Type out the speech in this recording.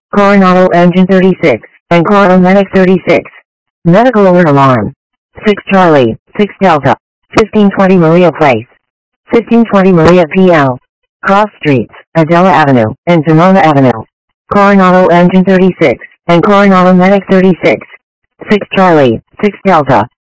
Coronado Engine 36, and Coronado Medic 36. Medical alert alarm. 6 Charlie, 6 Delta. 1520 Maria Place. 1520 Maria PL. Cross Streets, Adela Avenue, and Pomona Avenue. Coronado Engine 36, and Coronado Medic 36. 6 Charlie, 6 Delta.